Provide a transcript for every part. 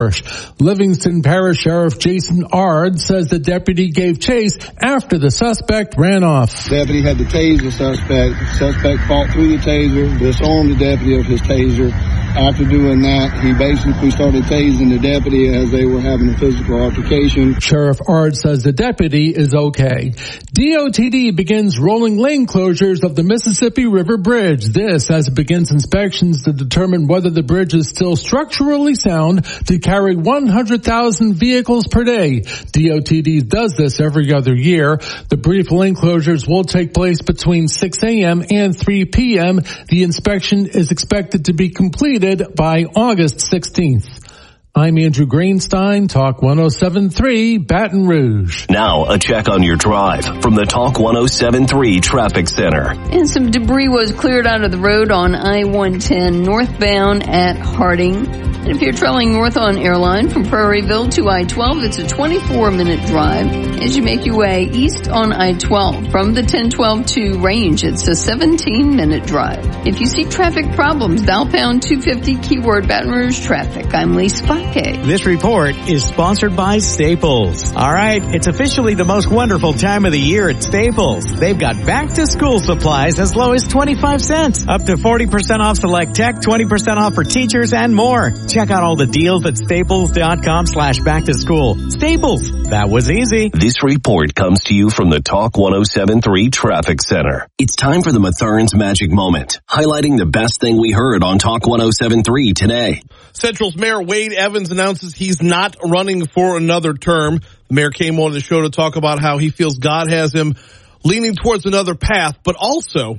Livingston Parish Sheriff Jason Ard says the deputy gave chase after the suspect ran off. The deputy had to tase the suspect. The suspect fought through the taser, disarmed the deputy of his taser. After doing that, he basically started tasing the deputy as they were having a physical altercation. Sheriff Ard says the deputy is okay. DOTD begins rolling lane closures of the Mississippi River Bridge. This as it begins inspections to determine whether the bridge is still structurally sound to carry 100,000 vehicles per day. DOTD does this every other year. The brief lane closures will take place between 6 a.m. and 3 p.m. The inspection is expected to be completed by August 16th. I'm Andrew Greenstein, Talk 107.3, Baton Rouge. Now, a check on your drive from the Talk 107.3 Traffic Center. And some debris was cleared out of the road on I-110 northbound at Harding. And if you're traveling north on Airline from Prairieville to I-12, it's a 24-minute drive. As you make your way east on I-12 from the 1012 to Range, it's a 17-minute drive. If you see traffic problems, dial pound 250 keyword Baton Rouge traffic. I'm Lee Spike. This report is sponsored by Staples. All right, it's officially the most wonderful time of the year at Staples. They've got back-to-school supplies as low as 25 cents, up to 40% off select tech, 20% off for teachers, and more. Check out all the deals at staples.com/back-to-school. Staples, that was easy. This report comes to you from the Talk 107.3 Traffic Center. It's time for the Methurns Magic Moment, highlighting the best thing we heard on Talk 107.3 today. Central's Mayor Wade Evans announces he's not running for another term. The mayor came on the show to talk about how he feels God has him leaning towards another path, but also,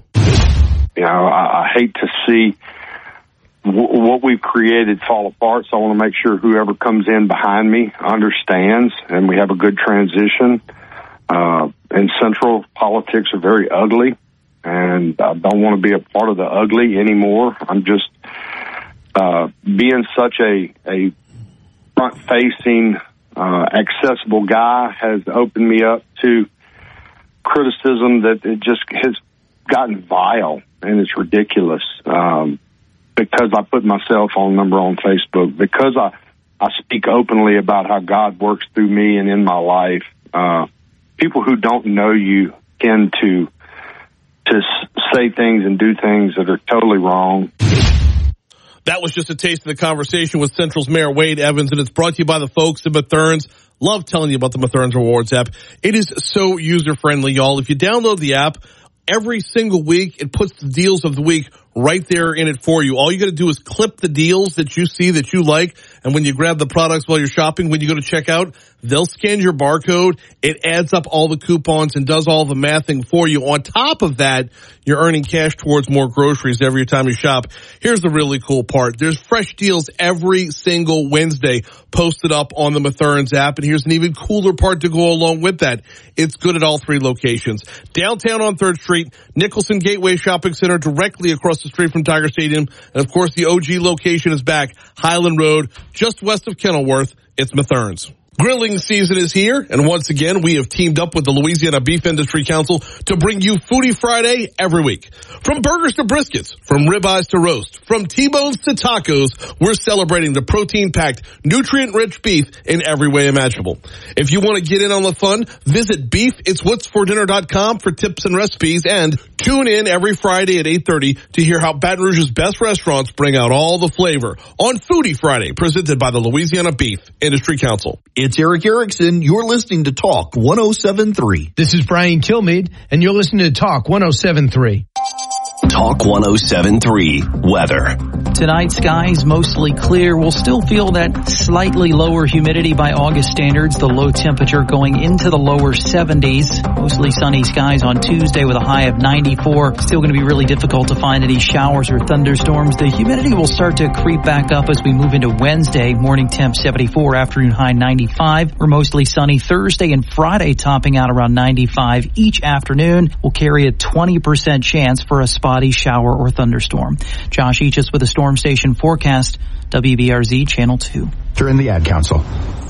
I hate to see what we've created fall apart, so I want to make sure whoever comes in behind me understands and we have a good transition. And Central politics are very ugly, and I don't want to be a part of the ugly anymore. I'm just being such a front-facing, accessible guy has opened me up to criticism that it just has gotten vile, and it's ridiculous. Because I put myself on Facebook, because I speak openly about how God works through me and in my life, people who don't know you tend to say things and do things that are totally wrong. That was just a taste of the conversation with Central's Mayor Wade Evans, and it's brought to you by the folks at Methurns. Love telling you about the Methurns Rewards app. It is so user-friendly, y'all. If you download the app, every single week it puts the deals of the week right there in it for you. All you got to do is clip the deals that you see that you like, and when you grab the products while you're shopping, when you go to checkout, they'll scan your barcode. It adds up all the coupons and does all the mathing for you. On top of that, you're earning cash towards more groceries every time you shop. Here's the really cool part. There's fresh deals every single Wednesday posted up on the Methurns app, and here's an even cooler part to go along with that. It's good at all three locations. Downtown on 3rd Street, Nicholson Gateway Shopping Center directly across the street from Tiger Stadium, and of course the OG location is back, Highland Road, just west of Kenilworth. It's Methurns. Grilling season is here, and once again, we have teamed up with the Louisiana Beef Industry Council to bring you Foodie Friday every week. From burgers to briskets, from ribeyes to roast, from T-bones to tacos, we're celebrating the protein-packed, nutrient-rich beef in every way imaginable. If you want to get in on the fun, visit beefitswhatsfordinner.com for tips and recipes, and tune in every Friday at 8:30 to hear how Baton Rouge's best restaurants bring out all the flavor on Foodie Friday, presented by the Louisiana Beef Industry Council. It's Eric Erickson. You're listening to Talk 107.3. This is Brian Kilmeade, and you're listening to Talk 107.3. Talk 107.3 weather. Tonight, skies mostly clear. We'll still feel that slightly lower humidity by August standards. The low temperature going into the lower 70s. Mostly sunny skies on Tuesday with a high of 94. Still going to be really difficult to find any showers or thunderstorms. The humidity will start to creep back up as we move into Wednesday. Morning temp 74, afternoon high 95. We're mostly sunny Thursday and Friday, topping out around 95 each afternoon. Will carry a 20% chance for a spotty shower or thunderstorm. Josh Eachus with the Storm Station forecast, WBRZ Channel 2. During the Ad Council.